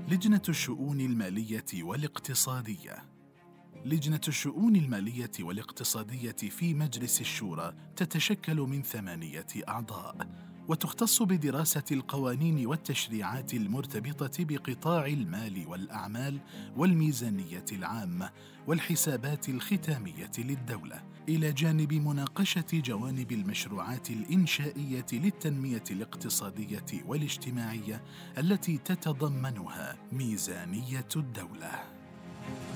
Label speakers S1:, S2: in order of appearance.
S1: لجنة الشؤون المالية والاقتصادية. لجنة الشؤون المالية والاقتصادية في مجلس الشورى تتشكل من 8 أعضاء، وتختص بدراسة القوانين والتشريعات المرتبطة بقطاع المال والأعمال والميزانية العامة والحسابات الختامية للدولة، إلى جانب مناقشة جوانب المشروعات الإنشائية للتنمية الاقتصادية والاجتماعية التي تتضمنها ميزانية الدولة.